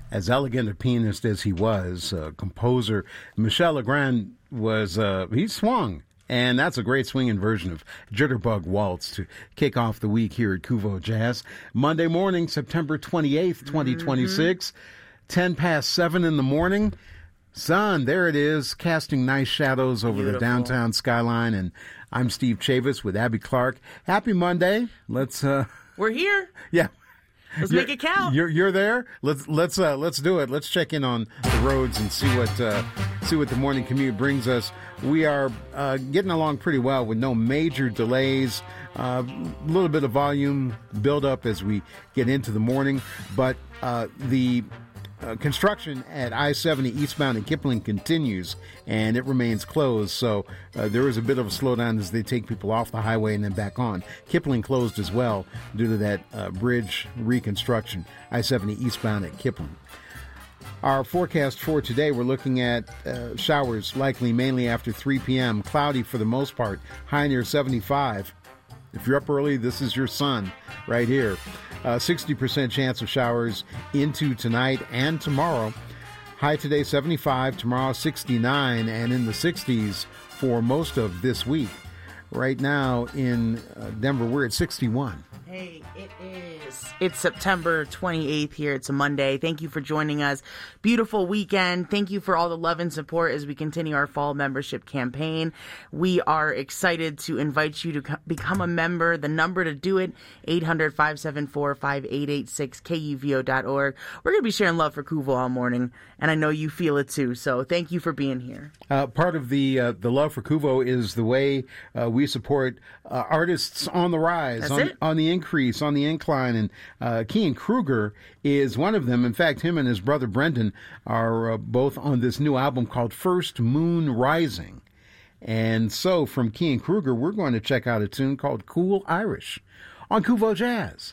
as elegant a pianist as he was, composer, Michel Legrand was, he swung. And that's a great swinging version of Jitterbug Waltz to kick off the week here at Kuvo Jazz. Monday morning, September 28th, 2026, 10 past 7 in the morning. Sun, there it is, casting nice shadows over the downtown skyline. And I'm Steve Chavis with Abby Clark. Happy Monday. Let's We're here. Yeah. Let's make it count. You're there. Let's do it. Let's check in on the roads and see what the morning commute brings us. We are getting along pretty well with no major delays. A little bit of volume build up as we get into the morning, but the construction at I-70 eastbound in Kipling continues, and it remains closed. So there is a bit of a slowdown as they take people off the highway and then back on. Kipling closed as well due to that bridge reconstruction, I-70 eastbound at Kipling. Our forecast for today, we're looking at showers likely mainly after 3 p.m., cloudy for the most part, high near 75. If you're up early, this is your sun right here. 60% chance of showers into tonight and tomorrow. High today 75, tomorrow 69, and in the 60s for most of this week. Right now in Denver, we're at 61. Hey, it is. It's September 28th here. It's a Monday. Thank you for joining us. Beautiful weekend. Thank you for all the love and support as we continue our fall membership campaign. We are excited to invite you to become a member. The number to do it, 800-574-5886, kuvo.org. We're going to be sharing love for Kuvo all morning, and I know you feel it too. So thank you for being here. Part of the love for Kuvo is the way we support artists on the rise, on the increase, on the incline, and Kean Kruger is one of them. In fact, him and his brother Brendan are both on this new album called First Moon Rising. And so from Kean Kruger, we're going to check out a tune called Cool Irish on Kuvo Jazz.